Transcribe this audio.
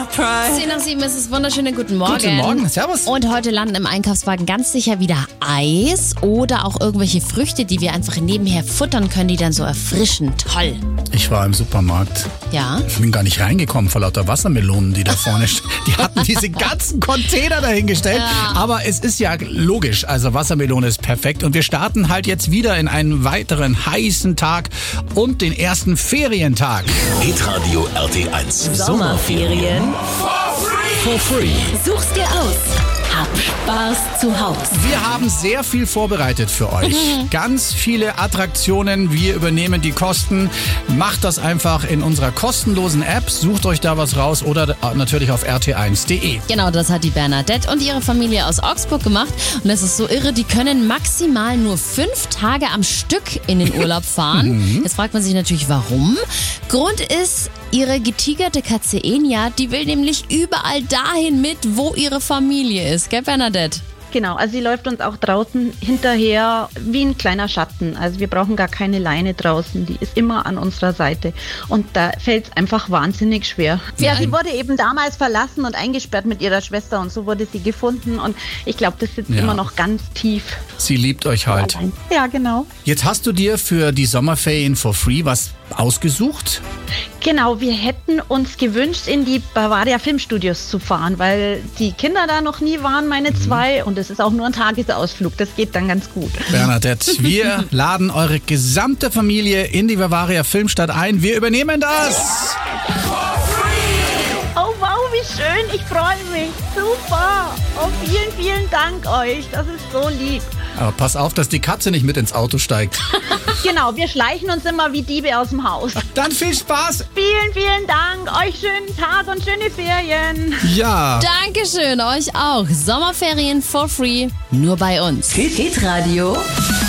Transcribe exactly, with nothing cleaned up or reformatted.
zehn nach sieben ist es, wunderschönen guten Morgen. Guten Morgen, servus. Und heute landen im Einkaufswagen ganz sicher wieder Eis oder auch irgendwelche Früchte, die wir einfach nebenher futtern können, die dann so erfrischen. Toll. Ich war im Supermarkt. Ja? Ich bin gar nicht reingekommen vor lauter Wassermelonen, die da vorne stehen. Die hatten diese ganzen Container dahingestellt. Ja. Aber es ist ja logisch, also Wassermelone ist perfekt. Und wir starten halt jetzt wieder in einen weiteren heißen Tag und den ersten Ferientag. Hitradio R T eins. Sommerferien For free. such's dir aus. Hab Spaß zu Hause. Wir haben sehr viel vorbereitet für euch. Ganz viele Attraktionen. Wir übernehmen die Kosten. Macht das einfach in unserer kostenlosen App. Sucht euch da was raus oder natürlich auf r t eins punkt d e. Genau, das hat die Bernadette und ihre Familie aus Augsburg gemacht. Und das ist so irre, die können maximal nur fünf Tage am Stück in den Urlaub fahren. Jetzt fragt man sich natürlich, warum. Grund ist, ihre getigerte Katze Enya, die will nämlich überall dahin mit, wo ihre Familie ist. Gell, Bernadette? Genau, also sie läuft uns auch draußen hinterher wie ein kleiner Schatten. Also wir brauchen gar keine Leine draußen, die ist immer an unserer Seite. Und da fällt es einfach wahnsinnig schwer. Ja, sie wurde eben damals verlassen und eingesperrt mit ihrer Schwester und so wurde sie gefunden. Und ich glaube, das sitzt Ja. immer noch ganz tief. Sie liebt euch halt. Allein. Ja, genau. Jetzt hast du dir für die Sommerferien for free was ausgesucht? Genau, wir hätten uns gewünscht, in die Bavaria Filmstudios zu fahren, weil die Kinder da noch nie waren, meine zwei. Und es ist auch nur ein Tagesausflug. Das geht dann ganz gut. Bernadette, wir laden eure gesamte Familie in die Bavaria Filmstadt ein. Wir übernehmen das. Oh wow, wie schön, ich freue mich. Super. Oh, vielen, vielen Dank euch. Das ist so lieb. Aber pass auf, dass die Katze nicht mit ins Auto steigt. Genau, wir schleichen uns immer wie Diebe aus dem Haus. Dann viel Spaß. Vielen, vielen Dank. Euch schönen Tag und schöne Ferien. Ja. Dankeschön, euch auch. Sommerferien for free, nur bei uns. Hitradio